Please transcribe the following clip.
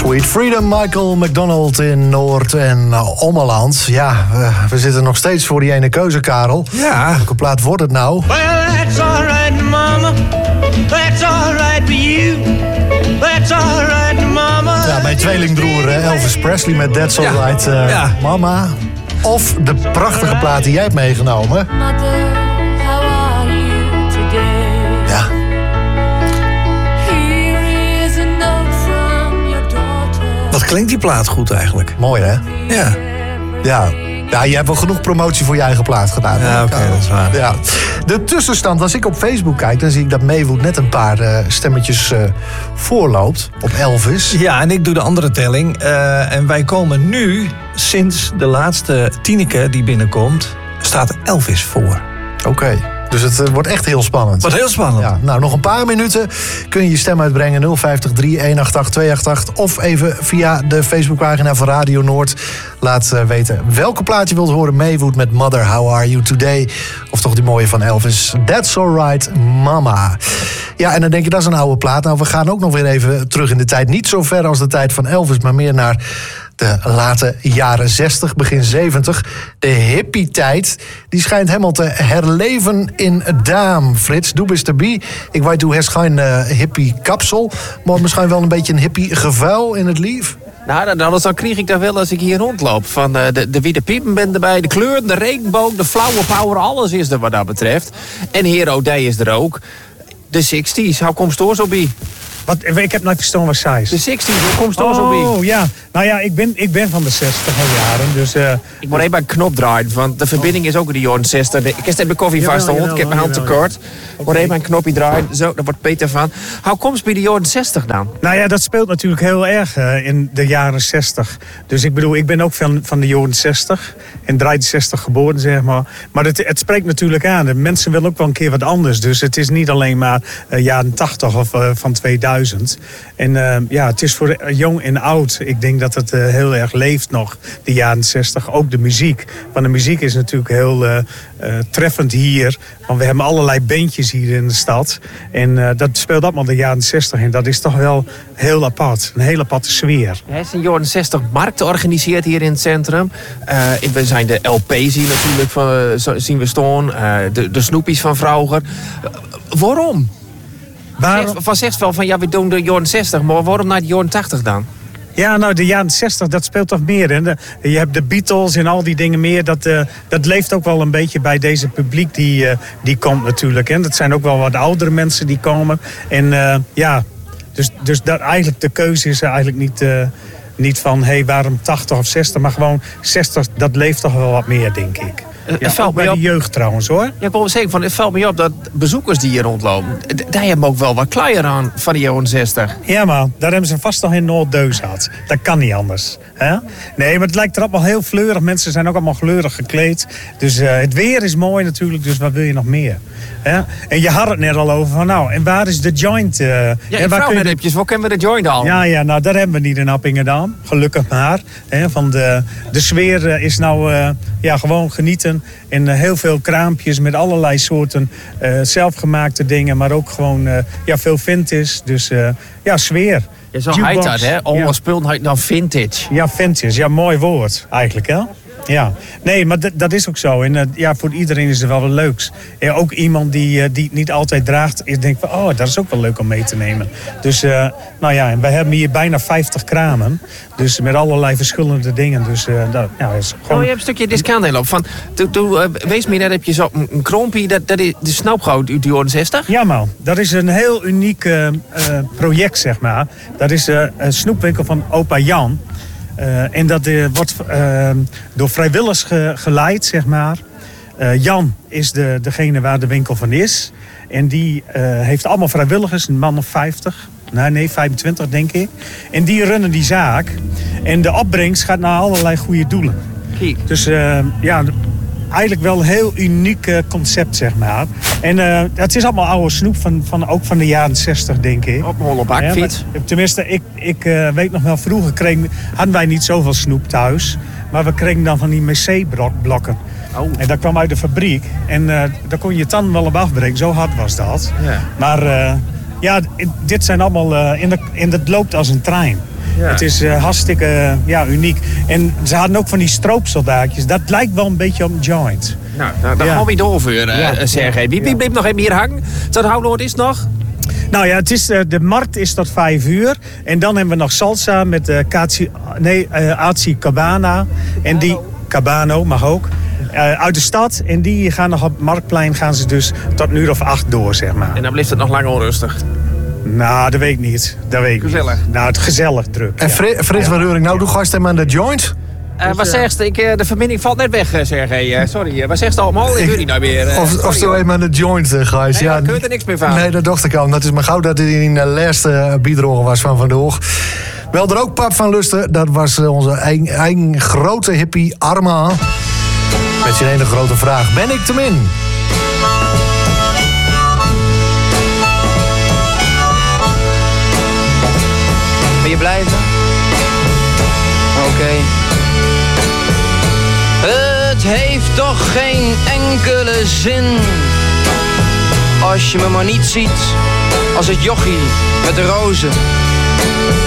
Sweet Freedom, Michael McDonald in Noord- en Ommeland. Ja, we zitten nog steeds voor die ene keuze, Karel. Ja. Welke plaat wordt het nou? Well, that's all right, mama. That's all right for you. That's all right, mama. Ja, mijn tweelingbroer Elvis Presley met That's All Right, Mama. Of de prachtige plaat die jij hebt meegenomen. Mother, how are you today? Ja. Here is a note from your daughter. Wat klinkt die plaat goed eigenlijk? Mooi, hè? Ja. Ja. Ja, je hebt wel genoeg promotie voor je eigen plaat gedaan. Ja, oké, dat is waar. Ja. De tussenstand, als ik op Facebook kijk, dan zie ik dat Maywood net een paar stemmetjes voorloopt op Elvis. Ja, en ik doe de andere telling. En wij komen nu, sinds de laatste Tineke die binnenkomt, staat Elvis voor. Oké. Dus het wordt echt heel spannend. Wat heel spannend. Ja, nou, nog een paar minuten kun je je stem uitbrengen. 050 318 288. Of even via de Facebookpagina van Radio Noord. Laat weten welke plaat je wilt horen. Maywood met Mother, How Are You Today? Of toch die mooie van Elvis. That's Alright, Mama. Ja, en dan denk je, dat is een oude plaat. Nou, we gaan ook nog weer even terug in de tijd. Niet zo ver als de tijd van Elvis, maar meer naar de late jaren 60, begin 70. De hippie-tijd, die schijnt helemaal te herleven in Daam. Frits, du bist erbij. Ik weet, du hast geen hippie-kapsel, maar misschien wel een beetje een hippie-gevuil in het lief. Nou, dan kreeg ik dat wel als ik hier rondloop. Van de witte piepen ben erbij, de kleuren, de regenboog, de flower power, alles is er wat dat betreft. En Hero Day is er ook. De 60s, hoe komt het zo bij? Wat, ik heb nooit verstaan wat zij is. De 60s, hoe komt het zo bij? Oh, ja. Nou ja, ik ben van de 60 jaren, dus... Ik moet even een knop draaien, want de verbinding is ook in de jaren 60. Ik heb de koffie vast de hond, ik heb mijn hand te kort. Ik moet even een knopje draaien, zo, daar wordt Peter van. Hoe komt het bij de jaren 60 dan? Nou ja, dat speelt natuurlijk heel erg in de jaren 60. Dus ik bedoel, ik ben ook van de jaren 60. In 63 geboren, zeg maar. Maar het spreekt natuurlijk aan. De mensen willen ook wel een keer wat anders. Dus het is niet alleen maar jaren 80 of van 2000. En ja, het is voor jong en oud. Ik denk dat het heel erg leeft nog, de jaren 60. Ook de muziek. Want de muziek is natuurlijk heel treffend hier. Want we hebben allerlei bandjes hier in de stad. En dat speelt allemaal de jaren 60. En dat is toch wel heel apart. Een hele aparte sfeer. Er is een jaren 60 markt georganiseerd hier in het centrum. We zijn de LP's hier natuurlijk zien we staan. De snoepies van vroeger. Waarom? Van zegt wel van ja, we doen de jaren 60, maar waarom naar de jaren 80 dan? Ja, nou, de jaren 60, dat speelt toch meer. Hè? Je hebt de Beatles en al die dingen meer. Dat leeft ook wel een beetje bij deze publiek die komt natuurlijk. Hè? Dat zijn ook wel wat oudere mensen die komen. En ja, dus dat eigenlijk de keuze is eigenlijk niet van waarom 80 of 60, maar gewoon 60, dat leeft toch wel wat meer, denk ik. Ja, ook bij de jeugd trouwens, hoor. Ja, ik wil zeggen, van, het valt me op dat bezoekers die hier rondlopen, daar hebben ook wel wat kluier aan van de jaren 60. Ja, maar daar hebben ze vast nog in Noord-Deus gehad. Dat kan niet anders. Hè? Nee, maar het lijkt er allemaal heel fleurig. Mensen zijn ook allemaal kleurig gekleed. Dus het weer is mooi natuurlijk, dus wat wil je nog meer? Hè? En je had het net al over van, nou, en waar is de joint? Ja, ik vraag net eventjes, waar kennen we de joint al? Ja, nou, daar hebben we niet in Appingedam. Gelukkig maar. Hè? Van de sfeer is nou gewoon genieten. En heel veel kraampjes met allerlei soorten zelfgemaakte dingen. Maar ook gewoon veel vintage. Dus ja, sfeer. Ja, zo heet dat, hè? Allemaal spullen heet dan vintage. Ja, vintage. Ja, mooi woord eigenlijk, hè? Ja, nee, maar dat is ook zo. En voor iedereen is er wel wat leuks. Ook iemand die niet altijd draagt, denkt van, oh, dat is ook wel leuk om mee te nemen. Dus, nou ja, en wij hebben hier bijna 50 kramen. Dus met allerlei verschillende dingen. Dus, is gewoon... je hebt een stukje discount heen lopen. Wees me net, heb je zo een kroompie, dat is de snoepgoud uit de jaren 60? Ja, man. Dat is een heel uniek project, zeg maar. Dat is een snoepwinkel van opa Jan. En dat wordt door vrijwilligers geleid, zeg maar. Jan is degene waar de winkel van is. En die heeft allemaal vrijwilligers, een man of 50. Nee, 25 denk ik. En die runnen die zaak. En de opbrengst gaat naar allerlei goede doelen. Kijk. Dus eigenlijk wel een heel uniek concept, zeg maar. En het is allemaal oude snoep ook van de jaren 60, denk ik. Op een holle bakfiets. Ja, tenminste, ik weet nog wel, vroeger hadden wij niet zoveel snoep thuis. Maar we kregen dan van die Messé-blokken. Oh. En dat kwam uit de fabriek. En daar kon je tanden wel op afbreken. Zo hard was dat. Ja. Maar dit zijn allemaal... en dat loopt als een trein. Ja. Het is hartstikke uniek. En ze hadden ook van die stroopsoldaatjes. Dat lijkt wel een beetje op een joint. Nou, daar gaan we doorvuren, Sergej. Wie blijft nog even hier hangen? Tot Hounoord is nog? Nou ja, het is, de markt is tot 5 uur. En dan hebben we nog salsa met Azi Cabana. En die Cabano mag ook. Uit de stad. En die gaan nog op het Marktplein gaan ze dus tot een uur of 8 door, zeg maar. En dan blijft het nog lang onrustig. Nou, dat weet ik niet. Gezellig. Nou, het gezellig druk. En Frits, wat hoor ik nou? Doe gast hem aan de joint? Wat zegt de verbinding valt net weg, Sergej. Sorry, wat zegt ze allemaal? Ik hoor die nou weer. Of zo even aan de joint, Gijs. Nee, daar kun je er niks meer van. Nee, dat dacht ik al. Dat is maar gauw dat hij in de laatste biedrogen was van de Hoog. Wel er ook pap van lusten. Dat was onze eigen grote hippie Arma. Met zijn ene grote vraag. Ben ik te min? Wil je blijven? Oké. Het heeft toch geen enkele zin als je me maar niet ziet als het jochie met de rozen.